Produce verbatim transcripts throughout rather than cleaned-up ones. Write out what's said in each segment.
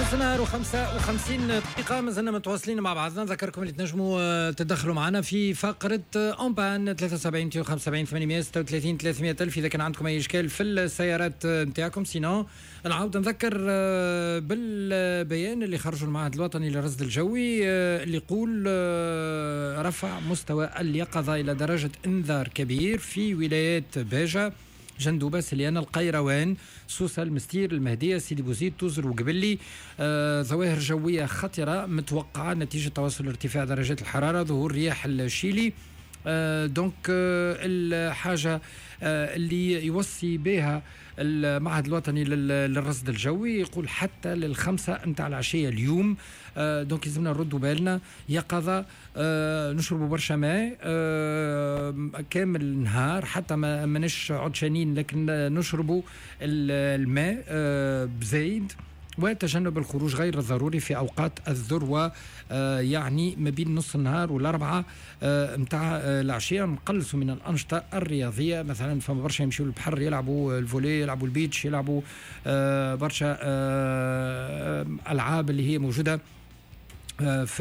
نص نهار وخمسة وخمسين دقيقة مازلنا متواصلين مع بعضنا. نذكركم اللي تنجموا تدخلوا معنا في فقرة أونبان ثلاثة وسبعين مئتين وخمسة وسبعين ثمانمئة وستة وثلاثين ثلاثمئة ألف إذا كان عندكم أي إشكال في السيارات نتاعكم. سينو نعاود نذكر بالبيان اللي خرجوا المعهد الوطني للرصد الجوي اللي يقول رفع مستوى اليقظة إلى درجة إنذار كبير في ولايات باجة، جندوبة، سليانة، القيروان، سوسة، المستير، المهدية، سيدي بوزيد، توزر وقبلي. آه، ظواهر جوية خطرة متوقعة نتيجة تواصل ارتفاع درجات الحرارة، ظهور رياح الشيلي. آه، دونك آه، الحاجة آه، اللي يوصي بها المعهد الوطني للرصد الجوي يقول حتى للخمسة متاع العشية اليوم. آه، دونك يلزمنا نردوا بالنا يقظة، آه، نشربوا برشا ماء آه، كامل النهار، حتى ما منش عطشانين لكن نشربوا الماء آه، بزايد، وتجنب الخروج غير الضروري في أوقات الذروة، آه يعني ما بين نص النهار والأربعة آه متاع آه العشية. نقلصوا من الأنشطة الرياضية، مثلا فما برشا يمشوا للبحر يلعبوا الفولي، يلعبوا البيتش، يلعبوا آه برشا آه ألعاب اللي هي موجودة آه في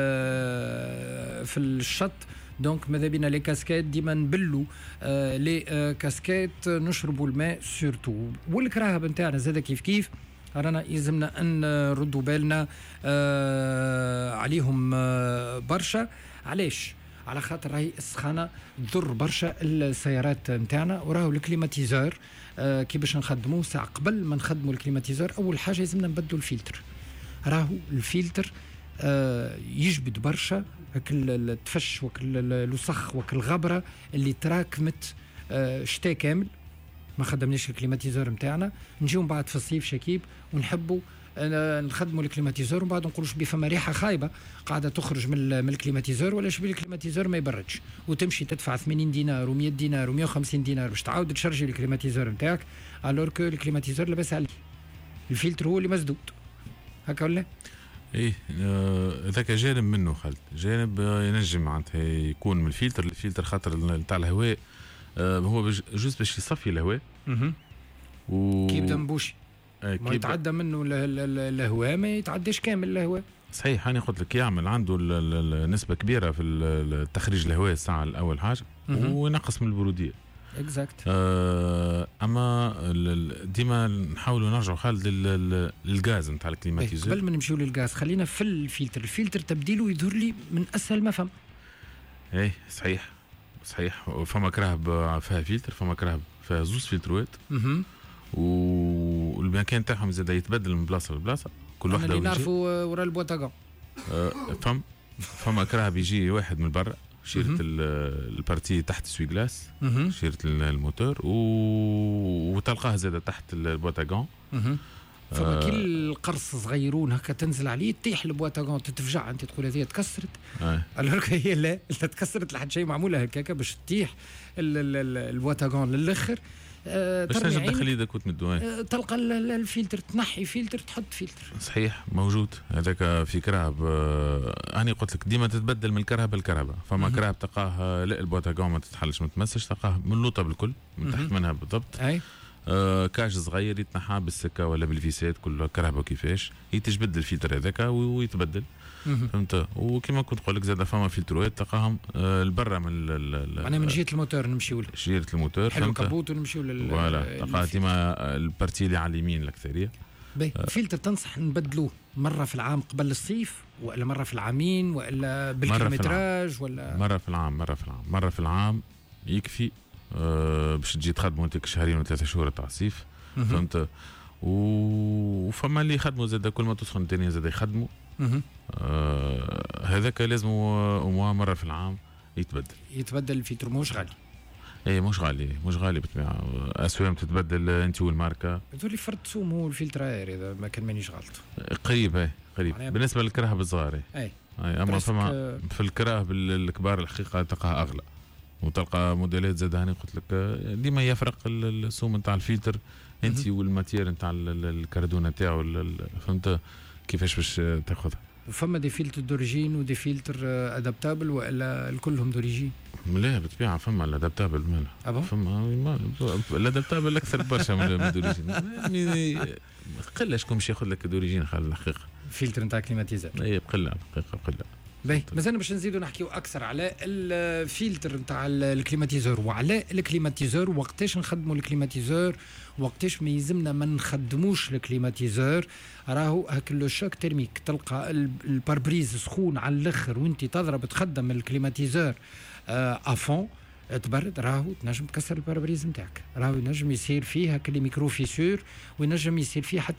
في الشط. دونك ماذا بينا لي كاسكيت ديما نبلوا آه لي آه كاسكيت، نشربوا الماء سورتو. والكراهب نتاعنا زاد كيف كيف رانا يلزمنا ان نردوا بالنا آه عليهم آه برشا. علاش؟ على خاطر راهي السخانه تضر برشا السيارات نتاعنا، وراهو الكليماتيزور آه كي باش نخدموه ساعه قبل ما نخدموا الكليماتيزور اول حاجه لازمنا نبدلوا الفلتر. راهو الفلتر آه يجبد برشا التفش والوسخ والغبره اللي تراكمت آه شتاء كامل ما خدمناش الكليماتيزور نتاعنا. نجيو بعد في الصيف شكيب ونحبوا نخدموا الكليماتيزور ومن بعد نقولوا شبي فما ريحه خايبه قاعده تخرج من من الكليماتيزور، ولا شبي الكليماتيزور ما يبردش، وتمشي تدفع ثمانين دينار ومئة دينار ومئة وخمسين دينار باش تعاود تشرجي الكليماتيزور نتاعك، الور كو الكليماتيزور لاباس عليه، الفلتر هو اللي مسدود. هكا ولا ايه؟ ذاك جانب منه خالد، جانب ينجم معناتها يكون من الفلتر الفلتر خاطر نتاع الهواء آه هو جوز باش يصفي الهواء و... كي يبدا مبوشي آه ما يتعدى منه الهواء، ما يتعداش كامل الهواء. صحيح، أنا قلت لك يعمل عنده نسبة كبيرة في التخريج الهواء الساعة الأول حاجة وينقص من البرودية. اكزاكت. آه اما ديما نحاولوا نرجعوا خالد للغاز نتاع الكليماتيزور. قبل ما نمشيو للغاز خلينا في الفلتر. الفلتر تبديله يظهر لي من اسهل ما فهم. ايه صحيح صحيح. فما كراهب فيها فلتر، فما كراهب فيها زوز فلتروات، والمكان تاعهم زاد يتبدل من بلاصه لبلاصه كل واحده. اللي نعرفوا ورا البوتاغون آه فم فما كراهب يجي واحد من برا شيرة البارتي تحت سوي جلاس، شيرة الموتور، وتلقاه زاد تحت البوتاغون. فما كي القرص صغيرون هكا تنزل عليه تطيح البواتاغون، تتفجع انت تقول هذه تكسرت. الورك هي لا تكسرت لحد شيء معموله هكاك باش تطيح البواتاغون للاخر. أه باش تنجم تدخل يدك وتمدو أه تلقى الفلتر، تنحي فلتر تحط فلتر. صحيح موجود هذاك في كرهب. أه انا قلت لك ديما تتبدل من الكرهبه للكرهبه. فما كرهب تلقاه لا البواتاغون ما تتحلش ما تمسش، تلقاه من لوطه بالكل من تحت منها بالضبط. اي آه كاش صغير يتنحى بالسكه ولا بالفيسات كل كرهبه كيفاش يتجبد الفلتر هذاك ويتبدل. فهمت؟ وكما كنت نقول لك زاد فما فلتروات تلقاهم آه البرا من معناها من جهه الموتور نمشيو له جهه الموتور حلو كابوت ونمشيو لل فوالا تلقى ديما البارتي اللي على اليمين الاكثريه. باهي آه. الفلتر تنصح نبدلوه مره في العام قبل الصيف ولا مره في العامين ولا بالكيلومتراج ولا مره في العام؟ مره في العام مره في العام يكفي. أه باش تجي تخدموا انت شهرين وثلاثة شهور تاع الصيف. فهمت؟ وفما اللي يخدموا زاد كل ما تسخن الدنيا زاد يخدموا. أه هذاك لازم وموا مره في العام يتبدل يتبدل الفلتر. مش غالي؟ اي مش غالي مش غالي بالطبيعه. اسوام تتبدل انت والماركه. تقول لي فرد سوم هو الفلتر اذا ما كان مانيش غلط. قريب اي قريب بالنسبه للكراهب الصغار. اي اي اما فما في الكراهب الكبار الحقيقه تلقاها اغلى، وتلقى موديلات زاد. هاني قلت لك ديما يفرق السوم نتاع الفلتر انت والماتير نتاع الكردونه نتاعو. فهمت كيفاش باش تاخذها؟ فما دي فلتر دوريجين ودي فلتر ادابتابل ولا كلهم دوريجين؟ لا بالطبيعه فما الادابتابل مالها فما الادابتابل اكثر برشا من الدوريجين يعني قله شكون باش ياخذ لك الدوريجين خال الحقيقه فلتر نتاع كليماتيزر اي بقله الحقيقه بقله باهي مازلنا باش نزيدوا نحكيو اكثر على الفلتر نتاع الكليماتيزور وعلى الكليماتيزور وقتاش نخدموا الكليماتيزور وقتاش ما يلزمنا ما نخدموش الكليماتيزور. راهو هاك لو شوك تيرميك تلقى الباربريز سخون على الاخر وانت تضرب تخدم الكليماتيزور افون تبرد راهو تنجم تكسر الباربريز نتاعك. راهو ينجم يصير فيه هاك لي ميكرو فيسور وينجم يصير فيه حتى